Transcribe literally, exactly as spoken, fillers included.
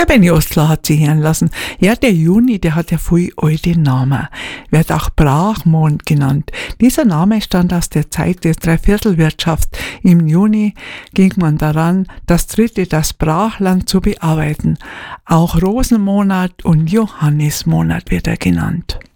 Benny Ostler hat sie hören lassen. Ja, der Juni, der hat ja viel alte Namen. Wird auch Brachmond genannt. Dieser Name stammt aus der Zeit der Dreiviertelwirtschaft. Im Juni ging man daran, das dritte, das Brachland zu bearbeiten. Auch Rosenmonat und Johannismonat wird er genannt.